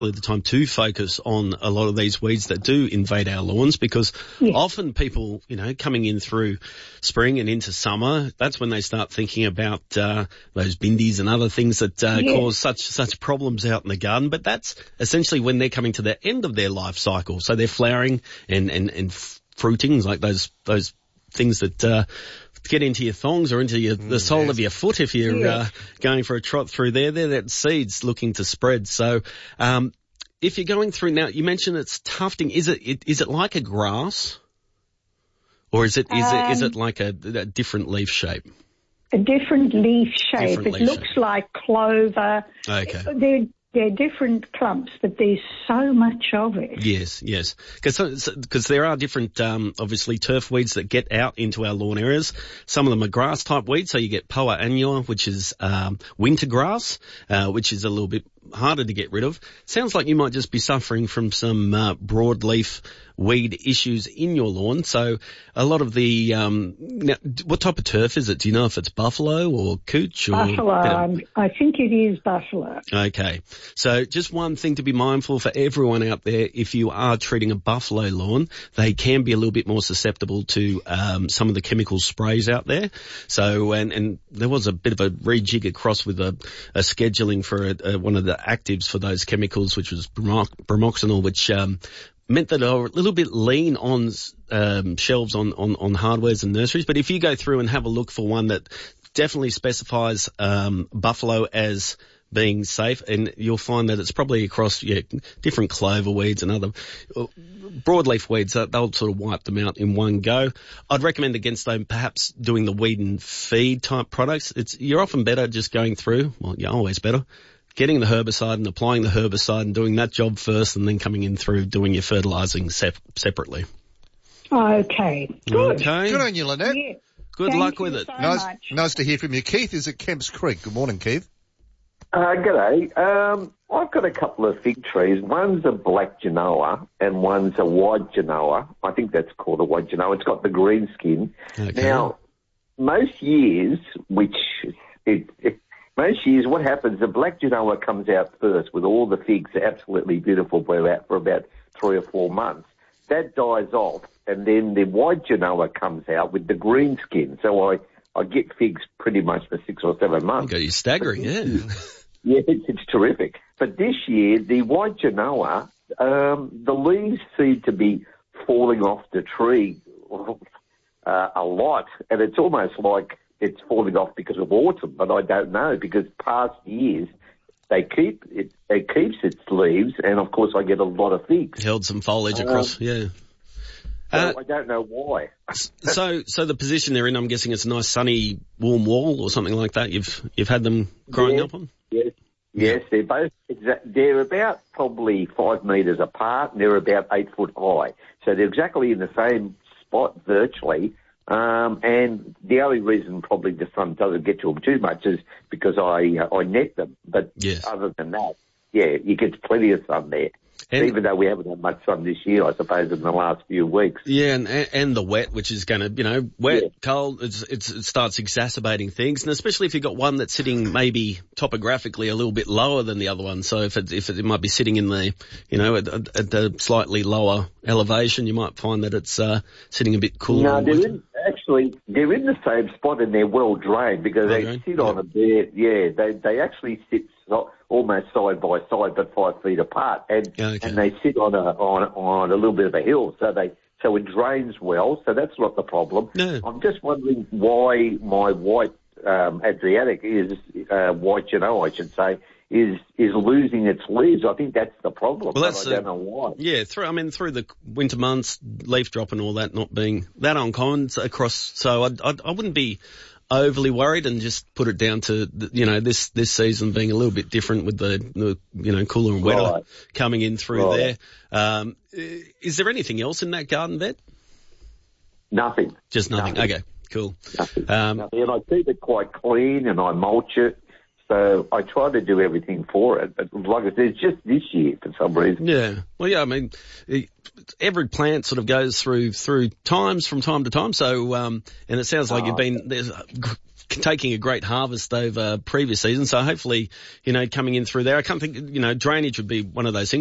the time to focus on a lot of these weeds that do invade our lawns, because often people, coming in through spring and into summer, that's when they start thinking about those bindies and other things that cause such problems out in the garden. But that's essentially when they're coming to the end of their life cycle. So they're flowering and fruiting, like those things that get into your thongs or into the sole of your foot if you're going for a trot through there. They're that seeds looking to spread. So if you're going through now, you mentioned it's tufting. Is it like a grass, or is it like a different leaf shape? A different leaf shape. It looks like clover. Okay. They're different clumps, but there's so much of it. Yes. Because there are different, obviously, turf weeds that get out into our lawn areas. Some of them are grass-type weeds, so you get Poa annua, which is winter grass, which is a little bit harder to get rid of. Sounds like you might just be suffering from some broadleaf weed issues in your lawn. So a lot of the now, what type of turf is it? Do you know if it's buffalo or couch? Or buffalo. I think it is buffalo. Okay. So just one thing to be mindful for everyone out there: if you are treating a buffalo lawn, they can be a little bit more susceptible to some of the chemical sprays out there. So and there was a bit of a rejig across with a scheduling for one of the actives for those chemicals, which was bromoxynil, which meant that they were a little bit lean on shelves on hardwares and nurseries. But if you go through and have a look for one that definitely specifies buffalo as being safe, and you'll find that it's probably across different clover weeds and other broadleaf weeds. They'll sort of wipe them out in one go. I'd recommend against them perhaps doing the weed and feed type products. You're often better just going through. Well, you're always better getting the herbicide and applying the herbicide and doing that job first, and then coming in through doing your fertilising separately. Okay. Good. Okay. Good on you, Lynette. Yeah. Good luck with it. So Nice to hear from you. Keith is at Kemps Creek. Good morning, Keith. G'day. I've got a couple of fig trees. One's a black Genoa and one's a white Genoa. I think that's called a white Genoa. It's got the green skin. Okay. Now, most years, what happens, the black Genoa comes out first with all the figs absolutely beautiful for about 3 or 4 months. That dies off, and then the white Genoa comes out with the green skin. So I get figs pretty much for 6 or 7 months. Okay, you're staggering, yeah. Yeah, it's terrific. But this year, the white Genoa, the leaves seem to be falling off the tree a lot, and it's almost like it's falling off because of autumn, but I don't know, because past years it keeps its leaves, and of course I get a lot of figs. Held some foliage across, yeah. So I don't know why. So the position they're in, I'm guessing it's a nice sunny, warm wall or something like that. You've had them growing up on? Yes, they're both. They're about probably 5 metres apart, and they're about 8 foot high. So they're exactly in the same spot virtually. And the only reason probably the sun doesn't get to them too much is because I net them. But other than that, you get plenty of sun there. And even though we haven't had much sun this year, I suppose, in the last few weeks. Yeah, and the wet, which is going to, wet, cold, it starts exacerbating things. And especially if you've got one that's sitting maybe topographically a little bit lower than the other one. So if it might be sitting in the, at the slightly lower elevation, you might find that it's sitting a bit cooler. No, they're in the same spot, and they're well drained because they sit on a bed. Yeah, they actually sit almost side by side, but 5 feet apart, and they sit on a little bit of a hill, so it drains well. So that's not the problem. No. I'm just wondering why my white Adriatic white Genoa, I should say, is losing its leaves. I think that's the problem. Well, I don't know why. Yeah, through the winter months, leaf drop and all that not being that uncommon across. So I wouldn't be overly worried and just put it down to this season being a little bit different with the cooler and wetter coming in through there. Is there anything else in that garden bed? Nothing. Just nothing. Okay, cool. Nothing. And I keep it quite clean and I mulch it. So I try to do everything for it, but like I said, it's just this year for some reason. Yeah. Well, yeah, I mean, every plant sort of goes through times from time to time. So, and it sounds like you've been taking a great harvest over previous seasons. So hopefully, coming in through there, I can't think, drainage would be one of those things.